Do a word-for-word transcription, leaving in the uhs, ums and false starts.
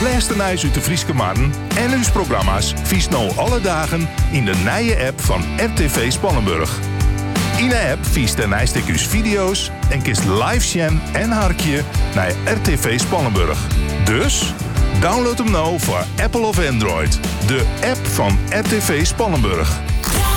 Luister naar uit de Frieske Marten en uw programma's vies nou alle dagen in de nije app van R T V Spannenburg. In de app vies de nijstekjes video's en kist live scan en harkje naar R T V Spannenburg. Dus download hem nou voor Apple of Android. De app van R T V Spannenburg.